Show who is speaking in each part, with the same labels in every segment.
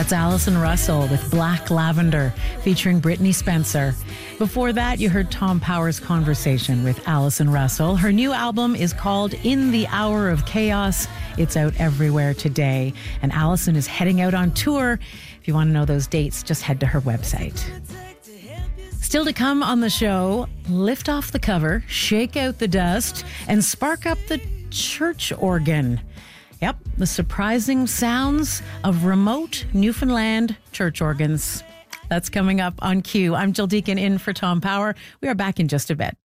Speaker 1: That's Alison Russell with Black Lavender featuring Brittany Spencer. Before that, you heard Tom Power's conversation with Alison Russell. Her new album is called In the Hour of Chaos. It's out everywhere today. And Alison is heading out on tour. If you want to know those dates, just head to her website. Still to come on the show, lift off the cover, shake out the dust, and spark up the church organ. Yep, the surprising sounds of remote Newfoundland church organs. That's coming up on Q. I'm Jill Deacon in for Tom Power. We are back in just a bit.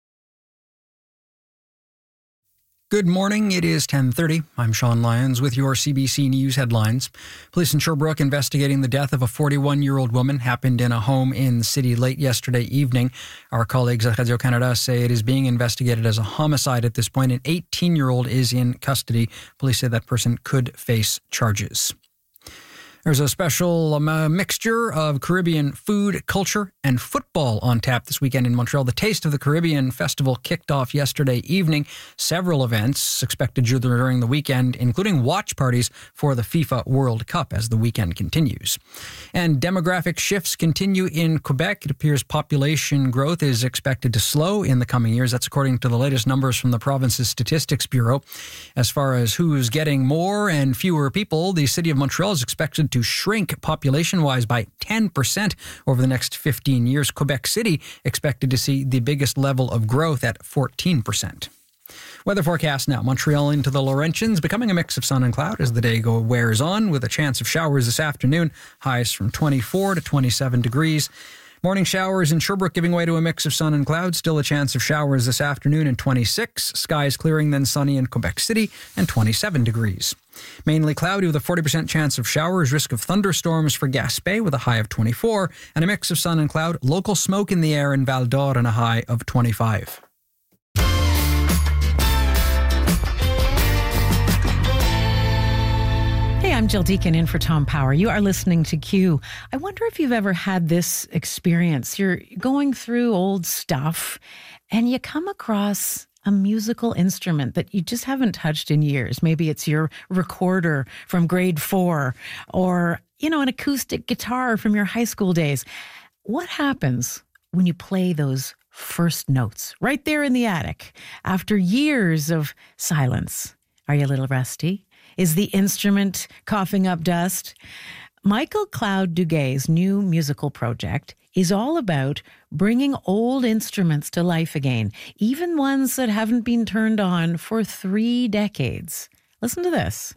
Speaker 2: Good morning. It is 10:30. I'm Sean Lyons with your CBC News headlines. Police in Sherbrooke investigating the death of a 41-year-old woman happened in a home in the city late yesterday evening. Our colleagues at Radio-Canada say it is being investigated as a homicide at this point. An 18-year-old is in custody. Police say that person could face charges. There's a special mixture of Caribbean food, culture, and football on tap this weekend in Montreal. The Taste of the Caribbean Festival kicked off yesterday evening. Several events expected during the weekend, including watch parties for the FIFA World Cup as the weekend continues. And demographic shifts continue in Quebec. It appears population growth is expected to slow in the coming years. That's according to the latest numbers from the province's Statistics Bureau. As far as who's getting more and fewer people, the city of Montreal is expected to shrink population-wise by 10% over the next 15 years. Quebec City expected to see the biggest level of growth at 14%. Weather forecast now. Montreal into the Laurentians, becoming a mix of sun and cloud as the day wears on, with a chance of showers this afternoon. Highs from 24 to 27 degrees. Morning showers in Sherbrooke giving way to a mix of sun and clouds. Still a chance of showers this afternoon and 26. Skies clearing, then sunny in Quebec City and 27 degrees. Mainly cloudy with a 40% chance of showers. Risk of thunderstorms for Gaspé with a high of 24. And a mix of sun and cloud. Local smoke in the air in Val d'Or and a high of 25.
Speaker 1: Hey, I'm Jill Deacon in for Tom Power. You are listening to Q. I wonder if you've ever had this experience. You're going through old stuff and you come across a musical instrument that you just haven't touched in years. Maybe it's your recorder from grade 4 or, an acoustic guitar from your high school days. What happens when you play those first notes right there in the attic after years of silence? Are you a little rusty? Is the instrument coughing up dust? Michael Cloud Duguay's new musical project is all about bringing old instruments to life again, even ones that haven't been turned on for 3 decades. Listen to this.